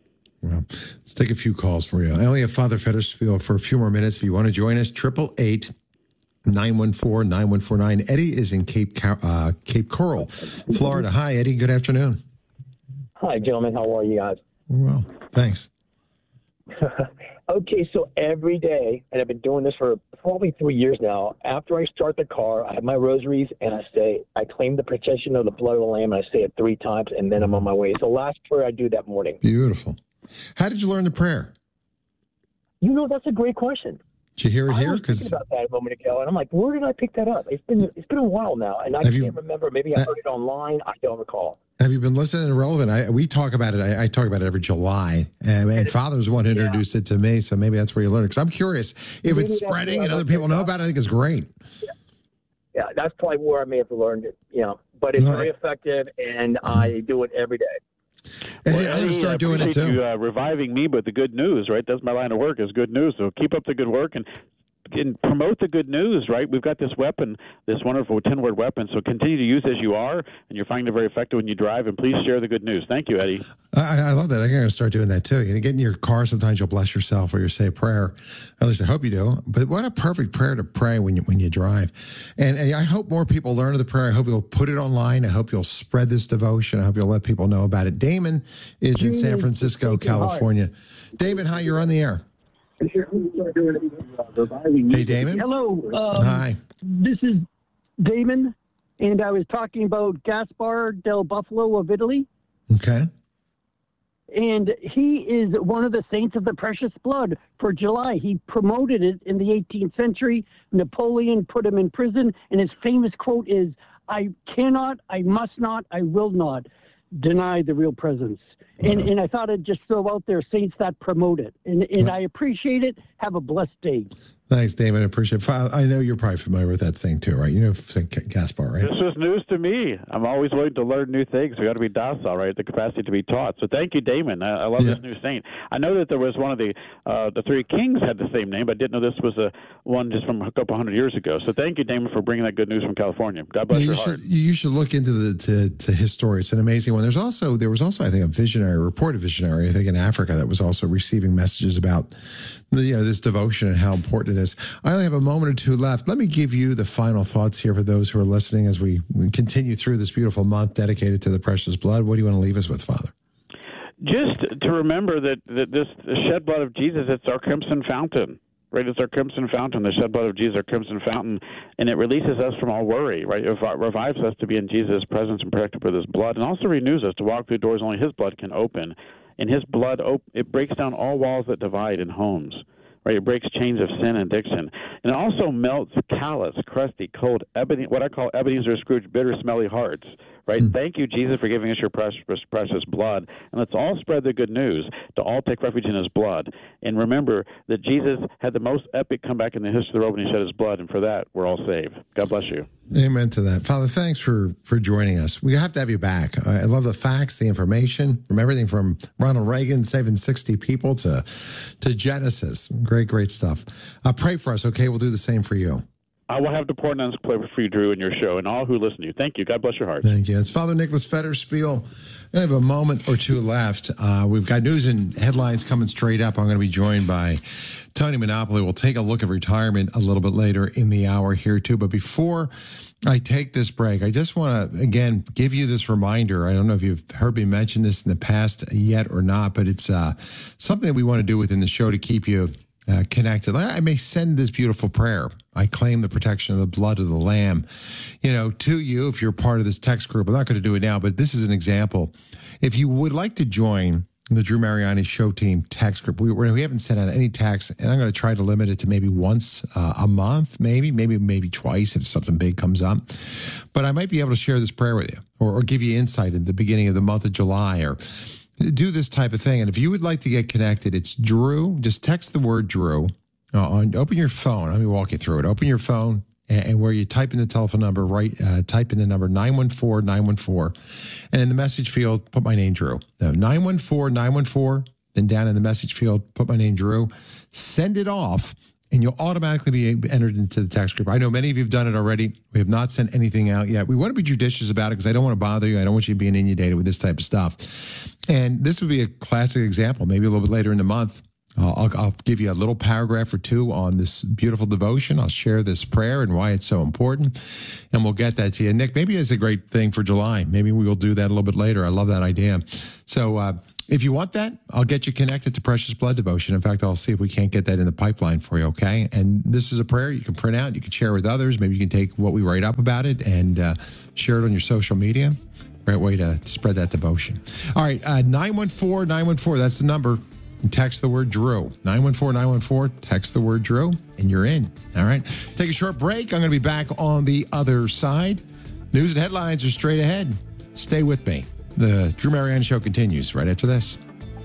Well, let's take a few calls for you. I only have Father Federspiel for a few more minutes. If you want to join us, triple eight nine one four nine one four nine. Eddie is in Cape uh, Cape Coral, Florida. Hi, Eddie. Good afternoon. Hi, gentlemen. How are you guys? Well, thanks. Okay, so every day, and I've been doing this for probably three years now, after I start the car, I have my rosaries, and I say, I claim the protection of the blood of the Lamb, and I say it three times, and then I'm on my way. It's the last prayer I do that morning. Beautiful. How did you learn the prayer? You know, that's a great question. Did you hear it I here? was thinking about that a moment ago, and I'm like, where did I pick that up? It's been it's been a while now, and I Have can't you- remember. Maybe I heard it online. I don't recall. Have you been listening to Relevant? I, we talk about it. I, I talk about it every July. And, and Father's the one who introduced it to me, so maybe that's where you learn it. Because I'm curious if Maybe it's that's spreading where and I other learned people it. know about it. I think it's great. Yeah, that's probably where I may have learned it. You know, but it's No, very effective, and I do it every day. And Well, I'm going to Eddie, start I doing it appreciate too. You uh, reviving me with the good news, right? That's my line of work is good news. So keep up the good work and, and promote the good news, right? We've got this weapon, this wonderful ten-word weapon. So continue to use as you are, and you're finding it very effective when you drive. And please share the good news. Thank you, Eddie. I, I love that. I'm going to start doing that too. You know, get in your car. Sometimes you'll bless yourself or you say a prayer. At least I hope you do. But what a perfect prayer to pray when you when you drive. And, and I hope more people learn the prayer. I hope you'll put it online. I hope you'll spread this devotion. I hope you'll let people know about it. Damon is in San Francisco, California. Damon, hi. You're on the air. Hey, Damon. Hello. Um, Hi. This is Damon, and I was talking about Gaspar del Buffalo of Italy. Okay. And he is one of the saints of the precious blood for July. He promoted it in the eighteenth century. Napoleon put him in prison, and his famous quote is, I cannot, I must not, I will not deny the real presence. And, and I thought I'd just throw out there saints that promote it. And, and I appreciate it. Have a blessed day. Thanks, Damon. I appreciate it. I know you're probably familiar with that saying too, right? You know Saint Gaspar, right? This was news to me. I'm always willing to learn new things. We got to be docile, right? The capacity to be taught. So thank you, Damon. I, I love Yeah. this new saint. I know that there was one of the uh, the three kings had the same name, but I didn't know this was a one just from a couple hundred years ago. So thank you, Damon, for bringing that good news from California. God bless Yeah, your you heart. should you should look into the to, to his story. It's an amazing one. There's also there was also I think a visionary, a reported visionary, I think in Africa that was also receiving messages about the, you know this devotion and how important it is. I only have a moment or two left. Let me give you the final thoughts here for those who are listening as we, we continue through this beautiful month dedicated to the precious blood. What do you want to leave us with, Father? Just to remember that, that this the shed blood of Jesus, it's our crimson fountain, right? It's our crimson fountain, the shed blood of Jesus, our crimson fountain, and it releases us from all worry, right? It revives us to be in Jesus' presence and protected with his blood, and also renews us to walk through doors only his blood can open. And his blood, op- it breaks down all walls that divide in homes. Right, it breaks chains of sin and addiction. And it also melts callous, crusty, cold, Ebony, what I call Ebenezer Scrooge, bitter, smelly hearts. Right? Mm. Thank you, Jesus, for giving us your precious, precious blood. And let's all spread the good news to all take refuge in his blood. And remember that Jesus had the most epic comeback in the history of the world when he shed his blood. And for that, we're all saved. God bless you. Amen to that. Father, thanks for, for joining us. We have to have you back. I love the facts, the information, from everything from Ronald Reagan saving sixty people to to Genesis. Great, great stuff. Uh, pray for us, okay? We'll do the same for you. I will have the Port Nuns play for you, Drew, in your show, and all who listen to you. Thank you. God bless your heart. Thank you. It's Father Nicholas Federspiel. I have a moment or two left. Uh, we've got news and headlines coming straight up. I'm going to be joined by Tony Monopoly. We'll take a look at retirement a little bit later in the hour here, too. But before I take this break, I just want to, again, give you this reminder. I don't know if you've heard me mention this in the past yet or not, but it's uh, something that we want to do within the show to keep you Uh, connected. I may send this beautiful prayer. I claim the protection of the blood of the Lamb, you know, to you if you're part of this text group. I'm not going to do it now, but this is an example. If you would like to join the Drew Mariani Show Team text group, we, we haven't sent out any text, and I'm going to try to limit it to maybe once uh, a month, maybe, maybe, maybe twice if something big comes up. But I might be able to share this prayer with you or, or give you insight at the beginning of the month of July or do this type of thing. And if you would like to get connected, it's Drew. Just text the word Drew. Uh, on, open your phone. Let me walk you through it. Open your phone, and, and where you type in the telephone number, right? Uh, type in the number nine one four nine one four. And in the message field, put my name, Drew. No, nine one four nine one four. Then down in the message field, put my name, Drew. Send it off. and you'll automatically be entered into the text group. I know many of you have done it already. We have not sent anything out yet. We want to be judicious about it because I don't want to bother you. I don't want you being inundated with this type of stuff. And this would be a classic example. Maybe a little bit later in the month, I'll, I'll give you a little paragraph or two on this beautiful devotion. I'll share this prayer and why it's so important, and we'll get that to you. Nick, maybe it's a great thing for July. Maybe we will do that a little bit later. I love that idea. So uh, if you want that, I'll get you connected to Precious Blood Devotion. In fact, I'll see if we can't get that in the pipeline for you, okay? And this is a prayer you can print out. You can share with others. Maybe you can take what we write up about it and uh, share it on your social media. Great way to spread that devotion. All right, uh, nine one four, nine one four, that's the number. Text the word Drew. nine one four, nine one four, text the word Drew, and you're in. All right. Take a short break. I'm going to be back on the other side. News and headlines are straight ahead. Stay with me. The Drew Mariani Show continues right after this.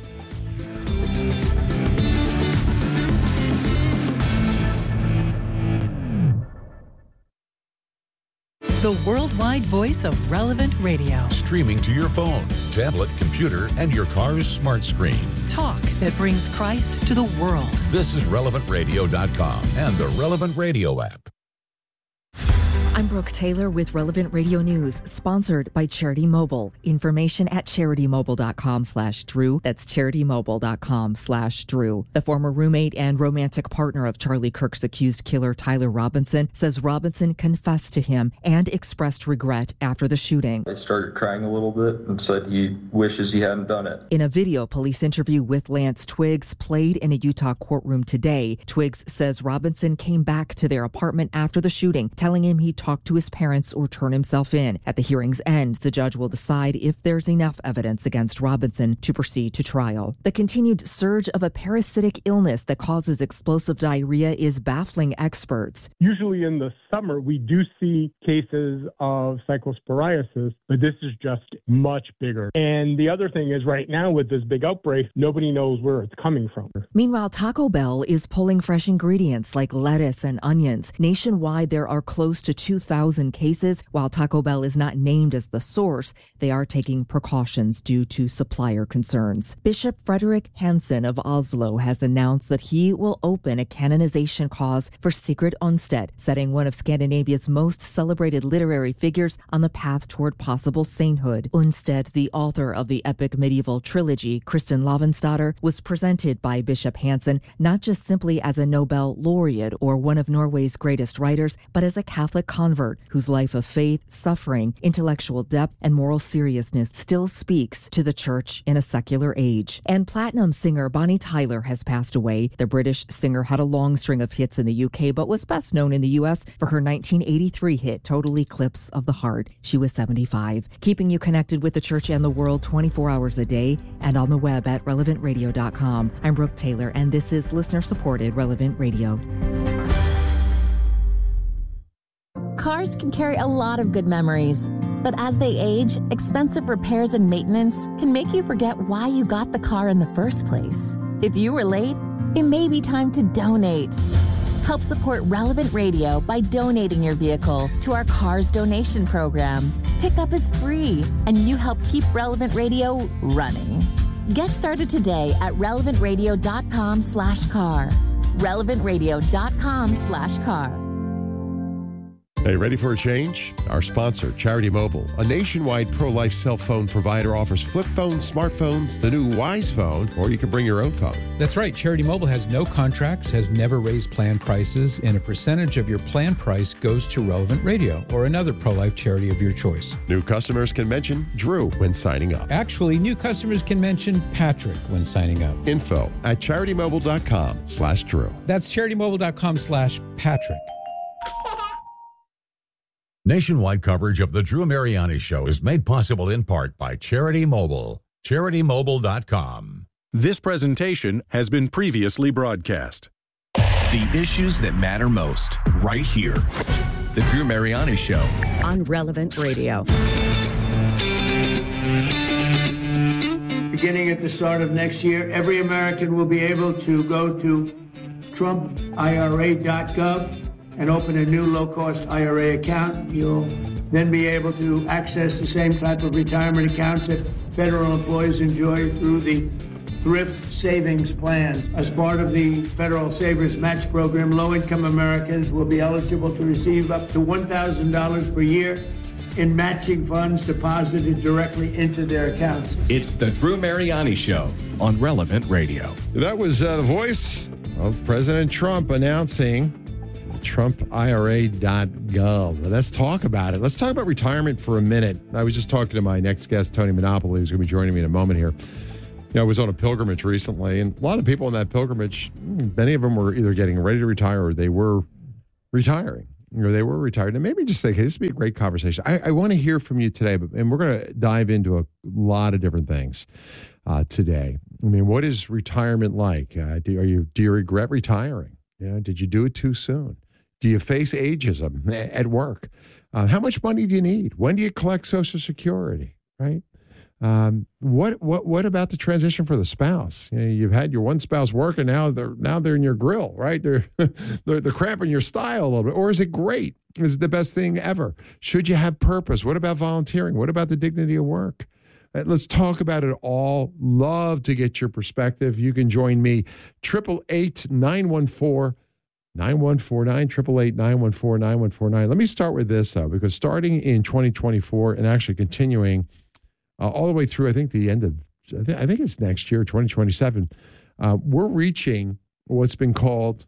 The worldwide voice of Relevant Radio. Streaming to your phone, tablet, computer, and your car's smart screen. Talk that brings Christ to the world. This is relevant radio dot com and the Relevant Radio app. I'm Brooke Taylor with Relevant Radio News, sponsored by Charity Mobile. Information at charitymobile.com slash Drew. That's charitymobile.com slash Drew. The former roommate and romantic partner of Charlie Kirk's accused killer Tyler Robinson says Robinson confessed to him and expressed regret after the shooting. I started crying a little bit and said he wishes he hadn't done it. In a video police interview with Lance Twiggs played in a Utah courtroom today, Twiggs says Robinson came back to their apartment after the shooting, telling him he talk to his parents or turn himself in. At the hearing's end, the judge will decide if there's enough evidence against Robinson to proceed to trial. The continued surge of a parasitic illness that causes explosive diarrhea is baffling experts. Usually in the summer, we do see cases of cyclosporiasis, but this is just much bigger. And the other thing is right now with this big outbreak, nobody knows where it's coming from. Meanwhile, Taco Bell is pulling fresh ingredients like lettuce and onions. Nationwide, there are close to two thousand cases. While Taco Bell is not named as the source, they are taking precautions due to supplier concerns. Bishop Frederick Hansen of Oslo has announced that he will open a canonization cause for Sigrid Onsted, setting one of Scandinavia's most celebrated literary figures on the path toward possible sainthood. Onsted, the author of the epic medieval trilogy Kristin Lavransdatter, was presented by Bishop Hansen not just simply as a Nobel laureate or one of Norway's greatest writers, but as a Catholic convert whose life of faith, suffering, intellectual depth, and moral seriousness still speaks to the church in a secular age. And platinum singer Bonnie Tyler has passed away. The British singer had a long string of hits in the U K, but was best known in the U S for her nineteen eighty-three hit Total Eclipse of the Heart. She was seventy-five. Keeping you connected with the church and the world twenty-four hours a day and on the web at relevant radio dot com. I'm Brooke Taylor, and this is listener-supported Relevant Radio. Cars can carry a lot of good memories, but as they age, expensive repairs and maintenance can make you forget why you got the car in the first place. If you were late, it may be time to donate. Help support Relevant Radio by donating your vehicle to our Cars Donation Program. Pickup is free, and you help keep Relevant Radio running. Get started today at relevant radio dot com slash car. relevant radio dot com slash car. Hey, ready for a change? Our sponsor, Charity Mobile, a nationwide pro-life cell phone provider, offers flip phones, smartphones, the new Wise phone, or you can bring your own phone. That's right. Charity Mobile has no contracts, has never raised plan prices, and a percentage of your plan price goes to Relevant Radio or another pro-life charity of your choice. New customers can mention Drew when signing up. Actually, new customers can mention Patrick when signing up. Info at charitymobile.com slash Drew. That's charitymobile.com slash Patrick. Nationwide coverage of the Drew Mariani Show is made possible in part by Charity Mobile. charity mobile dot com. This presentation has been previously broadcast. The issues that matter most, right here. The Drew Mariani Show. On Relevant Radio. Beginning at the start of next year, every American will be able to go to Trump I R A dot gov and open a new low-cost I R A account. You'll then be able to access the same type of retirement accounts that federal employees enjoy through the Thrift Savings Plan. As part of the Federal Savers Match Program, low-income Americans will be eligible to receive up to one thousand dollars per year in matching funds deposited directly into their accounts. It's the Drew Mariani Show on Relevant Radio. That was uh, the voice of President Trump announcing Trump I R A dot gov. Let's talk about it. Let's talk about retirement for a minute. I was just talking to my next guest, Tony Monopoly, who's going to be joining me in a moment here. You know, I was on a pilgrimage recently, and a lot of people on that pilgrimage, many of them were either getting ready to retire or they were retiring. Or they were retired, and maybe just think, hey, this would be a great conversation. I, I want to hear from you today, but, and we're going to dive into a lot of different things uh, today. I mean, what is retirement like? Uh, do, are you do you regret retiring? You know, did you do it too soon? Do you face ageism at work? Uh, how much money do you need? When do you collect Social Security? Right? Um, what what what about the transition for the spouse? You know, you've had your one spouse working, now they're now they're in your grill, right? They're they're, they're cramping your style a little bit. Or is it great? Is it the best thing ever? Should you have purpose? What about volunteering? What about the dignity of work? Uh, let's talk about it all. Love to get your perspective. You can join me, triple eight nine one four nine one four nine, triple eight nine one four nine one four nine. Let me start with this though, because starting in twenty twenty-four and actually continuing Uh, all the way through, I think, the end of, I, th- I think it's next year, twenty twenty-seven, uh, we're reaching what's been called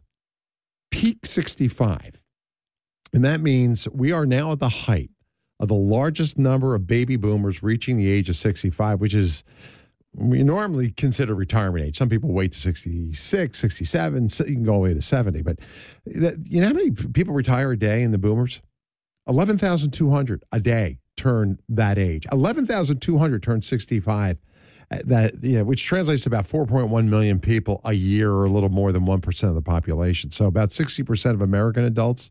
peak sixty-five. And that means we are now at the height of the largest number of baby boomers reaching the age of sixty-five, which is, we normally consider retirement age. Some people wait to sixty-six, sixty-seven, so you can go all the way to seventy. But that, you know how many people retire a day in the boomers? eleven thousand two hundred a day turn that age. eleven thousand two hundred turn sixty-five, that, you know, which translates to about four point one million people a year, or a little more than one percent of the population. So about sixty percent of American adults,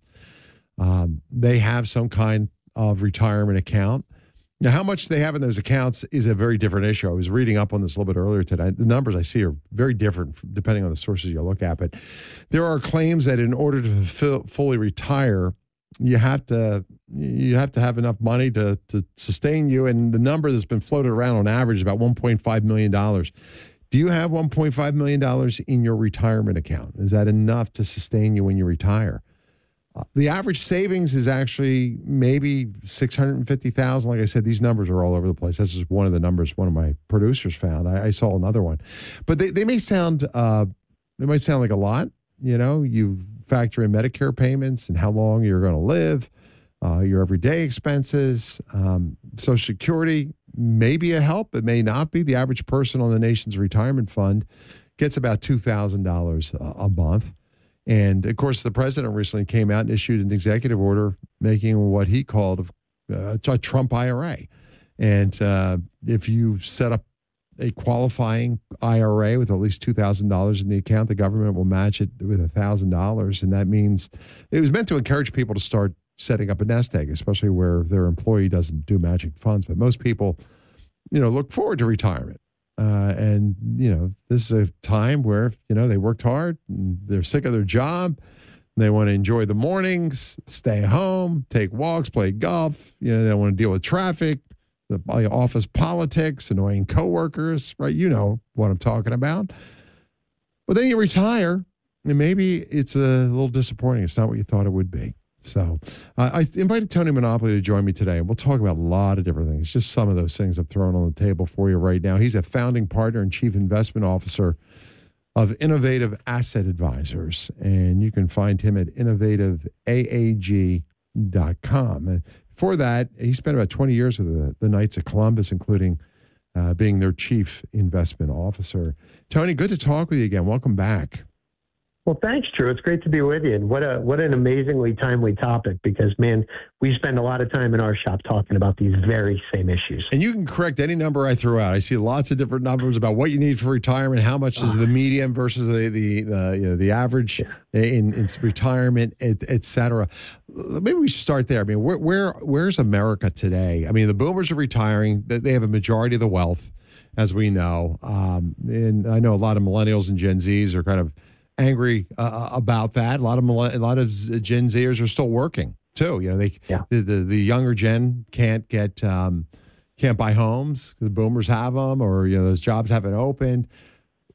um, they have some kind of retirement account. Now, how much they have in those accounts is a very different issue. I was reading up on this a little bit earlier today. The numbers I see are very different depending on the sources you look at. But there are claims that in order to fulfill, fully retire, you have to you have to have enough money to to sustain you, and the number that's been floated around on average is about one point five million dollars. Do you have one point five million dollars in your retirement account? Is that enough to sustain you when you retire? Uh, the average savings is actually maybe six hundred fifty thousand dollars. Like I said, these numbers are all over the place. That's just one of the numbers one of my producers found. I, I saw another one, but they, they may sound uh, they might sound like a lot. You know, you factor in Medicare payments and how long you're going to live, uh, your everyday expenses, um, Social Security may be a help. It may not be. The average person on the nation's retirement fund gets about two thousand dollars a month. And, of course, the president recently came out and issued an executive order making what he called a, a Trump I R A. And uh, if you set up a qualifying I R A with at least two thousand dollars in the account, the government will match it with one thousand dollars. And that means it was meant to encourage people to start setting up a nest egg, especially where their employee doesn't do matching funds. But most people, you know, look forward to retirement. Uh, and, you know, this is a time where, you know, they worked hard, and they're sick of their job. They want to enjoy the mornings, stay home, take walks, play golf. You know, they don't want to deal with traffic, the office politics, annoying coworkers, right? You know what I'm talking about. But then you retire, and maybe it's a little disappointing. It's not what you thought it would be. So uh, I invited Tony Monopoly to join me today, and we'll talk about a lot of different things, just some of those things I'm throwing on the table for you right now. He's a founding partner and chief investment officer of Innovative Asset Advisors, and you can find him at innovative A A G dot com. And before that, he spent about twenty years with the, the Knights of Columbus, including uh, being their chief investment officer. Tony, good to talk with you again. Welcome back. Well, thanks, Drew. It's great to be with you. And what a what an amazingly timely topic, because, man, we spend a lot of time in our shop talking about these very same issues. And you can correct any number I throw out. I see lots of different numbers about what you need for retirement, how much is the median versus the the the, you know, the average yeah. in, in retirement, et, et cetera. Maybe we should start there. I mean, where, where where's America today? I mean, the boomers are retiring. They have a majority of the wealth, as we know. Um, and I know a lot of millennials and Gen Zs are kind of angry uh, about that. A lot of a lot of Gen Zers are still working too. You know, they yeah. the, the the younger gen can't get um, can't buy homes. The boomers have them, or you know, those jobs haven't opened.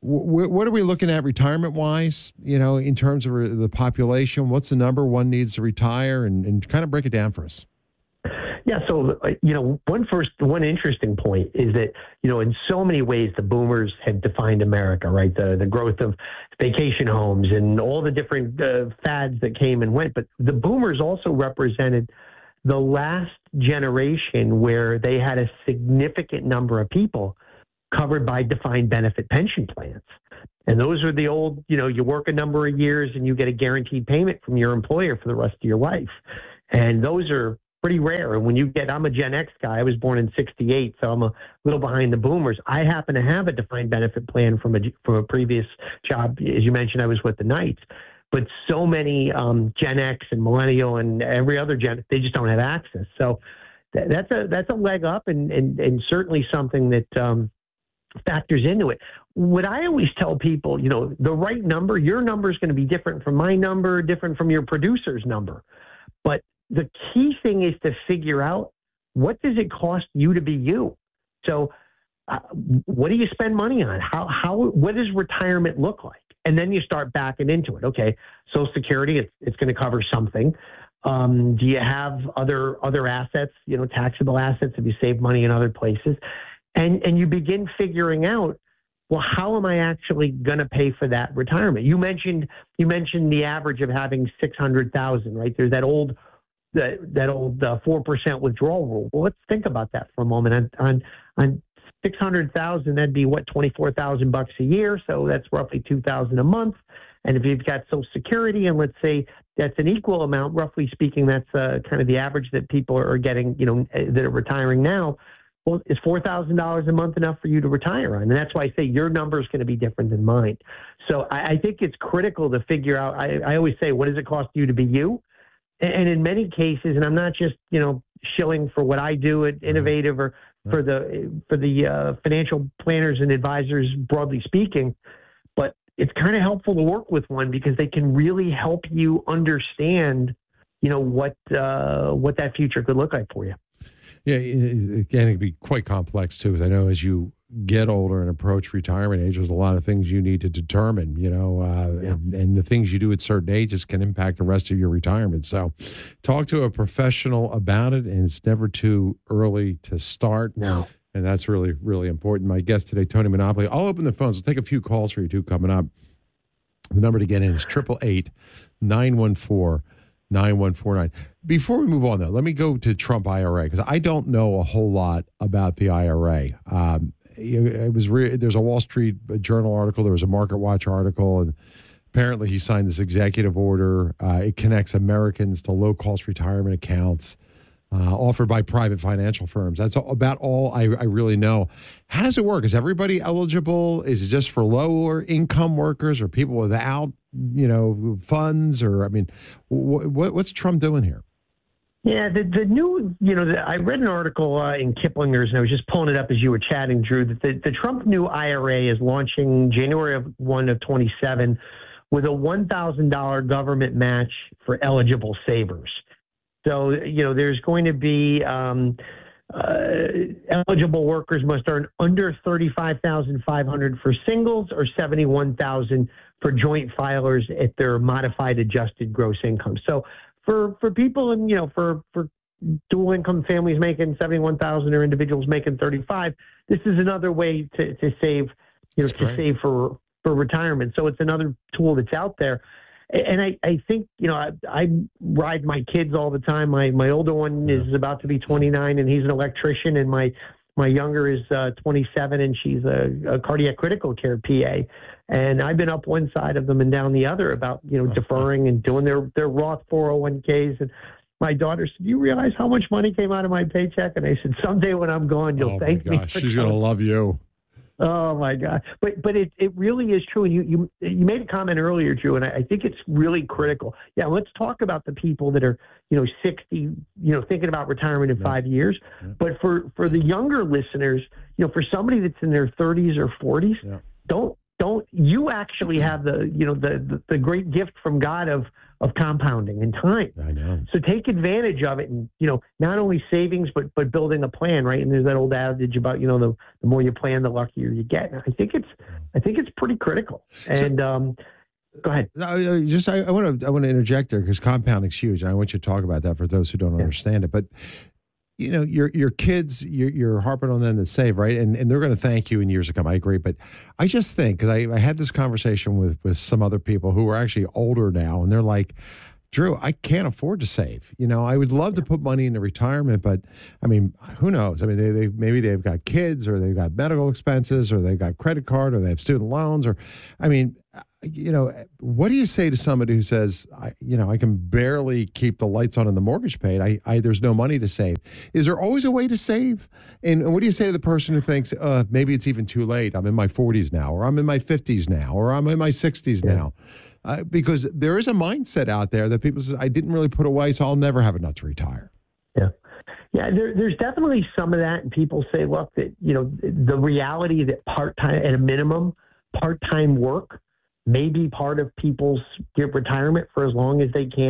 wh- what are we looking at retirement wise? You know, in terms of the population, what's the number one needs to retire, and, and kind of break it down for us. Yeah, so, you know, one first, one interesting point is that, you know, in so many ways, the boomers had defined America, right? The the growth of vacation homes and all the different uh, fads that came and went. But the boomers also represented the last generation where they had a significant number of people covered by defined benefit pension plans. And those are the old, you know, you work a number of years and you get a guaranteed payment from your employer for the rest of your life. And those are pretty rare. And when you get, I'm a Gen X guy. I was born in sixty-eight, so I'm a little behind the boomers. I happen to have a defined benefit plan from a from a previous job. As you mentioned, I was with the Knights. But so many um, Gen X and Millennial and every other Gen, they just don't have access. So th- that's a that's a leg up, and and, and certainly something that um, factors into it. What I always tell people, you know, the right number, your number is going to be different from my number, different from your producer's number. But the key thing is to figure out, what does it cost you to be you? So uh, what do you spend money on? How, how, what does retirement look like? And then you start backing into it. Okay, Social Security, it's, it's going to cover something. Um, do you have other, other assets, you know, taxable assets? Have you saved money in other places? And, and you begin figuring out, well, how am I actually going to pay for that retirement? You mentioned, you mentioned the average of having six hundred thousand, right? There's that old, that, that old uh, four percent withdrawal rule. Well, let's think about that for a moment. On, on, on six hundred thousand, that'd be what, twenty-four thousand bucks a year. So that's roughly two thousand a month. And if you've got Social Security, and let's say that's an equal amount, roughly speaking, that's uh, kind of the average that people are getting, you know, that are retiring now. Well, is four thousand dollars a month enough for you to retire on? And that's why I say your number is going to be different than mine. So I, I think it's critical to figure out, I, I always say, what does it cost you to be you? And, and in many cases, and I'm not just, you know, shilling for what I do at Innovative or for the, for the uh, financial planners and advisors, broadly speaking, but it's kind of helpful to work with one because they can really help you understand, you know, what, uh, what that future could look like for you. Yeah, again, it can be quite complex too, because I know as you get older and approach retirement age, there's a lot of things you need to determine, you know, uh, yeah. and, and the things you do at certain ages can impact the rest of your retirement. So talk to a professional about it, and it's never too early to start. No. And that's really, really important. My guest today, Tony Monopoly. I'll open the phones. We'll take a few calls for you too coming up. The number to get in is eight eight eight, nine one four, nine one four nine. Before we move on, though, let me go to Trump I R A, because I don't know a whole lot about the I R A. Um, it, it was re- there's a Wall Street Journal article, there was a Market Watch article, and apparently he signed this executive order. Uh, it connects Americans to low-cost retirement accounts uh, offered by private financial firms. That's about all I, I really know. How does it work? Is everybody eligible? Is it just for lower income workers or people without, you know, funds? Or, I mean, wh- wh- what's Trump doing here? Yeah, the, the new, you know, the, I read an article uh, in Kiplinger's, and I was just pulling it up as you were chatting, Drew, that the, the Trump new I R A is launching January of one of twenty-seven with a one thousand dollars government match for eligible savers. So, you know, there's going to be um, uh, eligible workers must earn under thirty-five thousand five hundred dollars for singles or seventy-one thousand dollars for joint filers at their modified adjusted gross income. So for, for people and, you know, for, for dual income families making seventy-one thousand or individuals making thirty-five, this is another way to, to save, you know, to save for, for retirement. So it's another tool that's out there. And I, I think, you know, I, I ride my kids all the time. My my older one is about to be twenty-nine, and he's an electrician, and my my younger is uh, twenty-seven, and she's a, a cardiac critical care P A. And I've been up one side of them and down the other about, you know, deferring and doing their, their Roth four oh one Ks. And my daughter said, "Do you realize how much money came out of my paycheck?" And I said, "Someday when I'm gone, you'll oh thank my me." Gosh, she's going to love you. Oh my God! But but it, it really is true. And you you you made a comment earlier, Drew, and I, I think it's really critical. Yeah, let's talk about the people that are, you know, sixty, you know, thinking about retirement in yeah. five years. Yeah. But for for the younger listeners, you know, for somebody that's in their thirties or forties, yeah. don't don't you actually have the you know the, the the great gift from God of of compounding and time. I know. So take advantage of it, and you know not only savings but but building a plan, right? And there's that old adage about you know the, the more you plan, the luckier you get. And I think it's I think it's pretty critical. And so, um, go ahead. No, just I want to I want to interject there because compounding's huge, and I want you to talk about that for those who don't yeah. understand it. But you know, your your kids, you're, you're harping on them to save, right? And and they're going to thank you in years to come. I agree. But I just think, because I, I had this conversation with, with some other people who are actually older now, and they're like, Drew, I can't afford to save. You know, I would love to put money into retirement, but I mean, who knows? I mean, they, they maybe they've got kids, or they've got medical expenses, or they've got credit card, or they have student loans, or, I mean, you know, what do you say to somebody who says, I, you know, I can barely keep the lights on and the mortgage paid. I, I, there's no money to save. Is there always a way to save? And what do you say to the person who thinks, uh, maybe it's even too late? I'm in my forties now, or I'm in my fifties now, or I'm in my sixties yeah. now. Uh, because there is a mindset out there that people say, I didn't really put away, so I'll never have enough to retire. Yeah. Yeah, there, there's definitely some of that. And people say, look, that, you know, the reality that part-time, at a minimum, part-time work may be part of people's retirement for as long as they can.